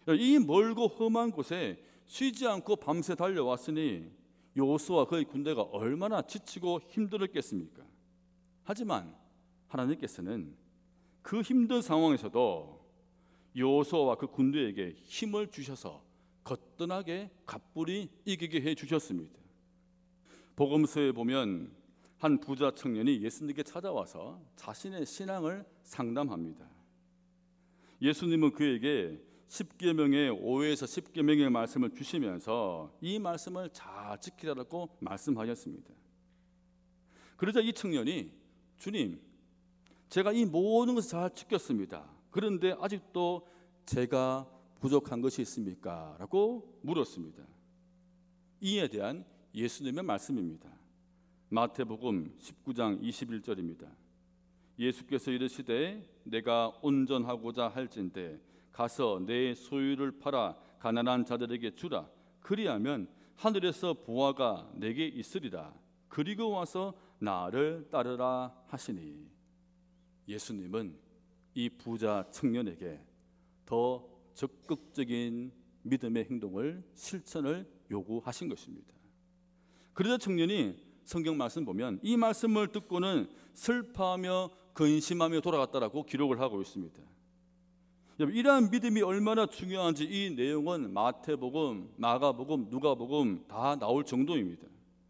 이 멀고 험한 곳에 쉬지 않고 밤새 달려왔으니 여호수아와 그의 군대가 얼마나 지치고 힘들었겠습니까? 하지만 하나님께서는 그 힘든 상황에서도 여호수아와 그 군대에게 힘을 주셔서 거뜬하게 갑불이 이기게 해 주셨습니다. 복음서에 보면 한 부자 청년이 예수님께 찾아와서 자신의 신앙을 상담합니다. 예수님은 그에게 10계명의 5에서 10계명의 말씀을 주시면서 이 말씀을 잘 지키라고 말씀하셨습니다. 그러자 이 청년이 주님, 제가 이 모든 것을 잘 지켰습니다. 그런데 아직도 제가 부족한 것이 있습니까? 라고 물었습니다. 이에 대한 예수님의 말씀입니다. 마태복음 19장 21절입니다. 예수께서 이르시되 내가 온전하고자 할진대 가서 내 소유를 팔아 가난한 자들에게 주라. 그리하면 하늘에서 보화가 내게 있으리라. 그리고 와서 나를 따르라 하시니, 예수님은 이 부자 청년에게 더 적극적인 믿음의 행동을 실천을 요구하신 것입니다. 그러자 청년이 성경 말씀 보면 이 말씀을 듣고는 슬퍼하며 근심하며 돌아갔다라고 기록을 하고 있습니다. 이러한 믿음이 얼마나 중요한지 이 내용은 마태복음, 마가복음, 누가복음 다 나올 정도입니다.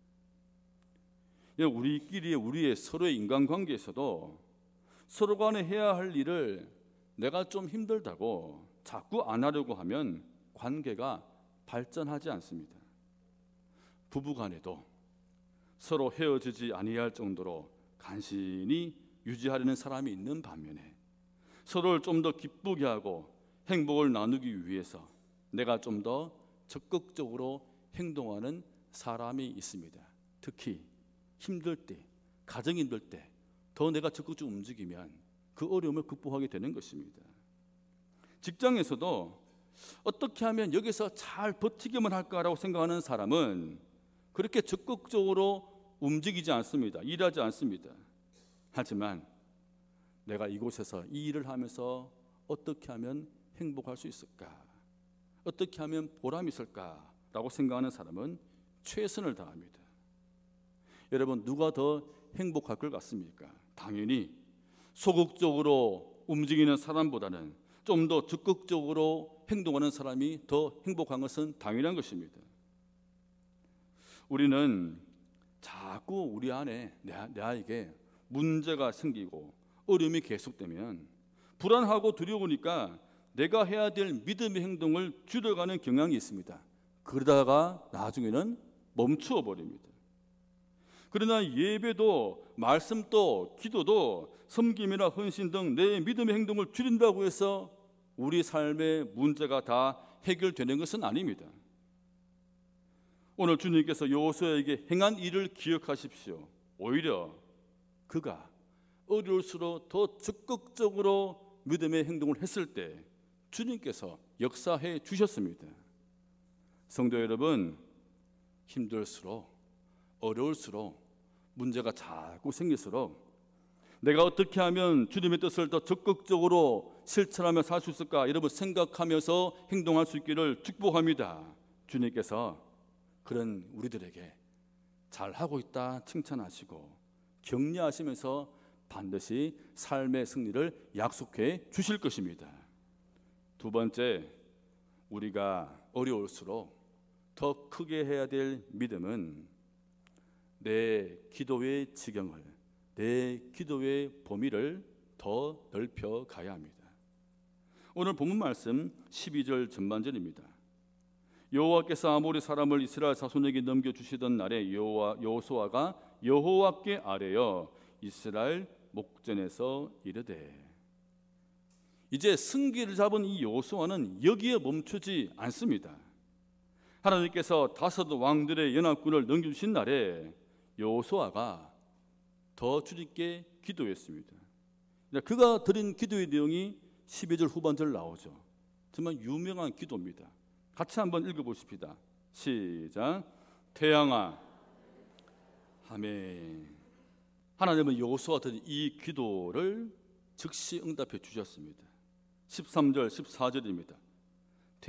우리끼리 우리의 서로의 인간관계에서도 서로 간에 해야 할 일을 내가 좀 힘들다고 자꾸 안 하려고 하면 관계가 발전하지 않습니다. 부부간에도 서로 헤어지지 아니할 정도로 간신히 유지하려는 사람이 있는 반면에 서로를 좀 더 기쁘게 하고 행복을 나누기 위해서 내가 좀 더 적극적으로 행동하는 사람이 있습니다. 특히 힘들 때, 가정이 힘들 때 더 내가 적극적으로 움직이면 그 어려움을 극복하게 되는 것입니다. 직장에서도 어떻게 하면 여기서 잘 버티기만 할까라고 생각하는 사람은 그렇게 적극적으로 움직이지 않습니다. 일하지 않습니다. 하지만 내가 이곳에서 이 일을 하면서 어떻게 하면 행복할 수 있을까? 어떻게 하면 보람이 있을까라고 생각하는 사람은 최선을 다합니다. 여러분, 누가 더 행복할 것 같습니까? 당연히 소극적으로 움직이는 사람보다는 좀 더 적극적으로 행동하는 사람이 더 행복한 것은 당연한 것입니다. 우리는 자꾸 우리 안에 나에게 문제가 생기고 어려움이 계속되면 불안하고 두려우니까 내가 해야 될 믿음의 행동을 줄여가는 경향이 있습니다. 그러다가 나중에는 멈추어 버립니다. 그러나 예배도 말씀도 기도도 섬김이나 헌신 등 내 믿음의 행동을 줄인다고 해서 우리 삶의 문제가 다 해결되는 것은 아닙니다. 오늘 주님께서 여호수아에게 행한 일을 기억하십시오. 오히려 그가 어려울수록 더 적극적으로 믿음의 행동을 했을 때 주님께서 역사해 주셨습니다. 성도 여러분, 힘들수록 어려울수록 문제가 자꾸 생길수록 내가 어떻게 하면 주님의 뜻을 더 적극적으로 실천하며 살 수 있을까 여러분 생각하면서 행동할 수 있기를 축복합니다. 주님께서 그런 우리들에게 잘하고 있다 칭찬하시고 격려하시면서 반드시 삶의 승리를 약속해 주실 것입니다. 두 번째, 우리가 어려울수록 더 크게 해야 될 믿음은 내 기도의 지경을, 내 기도의 범위를 더 넓혀 가야 합니다. 오늘 본문 말씀 12절 전반절입니다. 여호와께서 아모리 사람을 이스라엘 자손에게 넘겨주시던 날에 여호수아가 여호와께 아뢰어 이스라엘 목전에서 이르되, 이제 승기를 잡은 이 여호수아는 여기에 멈추지 않습니다. 하나님께서 5 왕들의 연합군을 넘겨주신 날에 여호수아가 더 주님께 기도했습니다. 그가 드린 기도의 내용이 12절 후반절 나오죠. 정말 유명한 기도입니다. 같이 한번 읽어보십시다. 시작. 태양아. 아멘. 하나님은 여호수아가 드린 이 기도를 즉시 응답해 주셨습니다. 13절 14절입니다.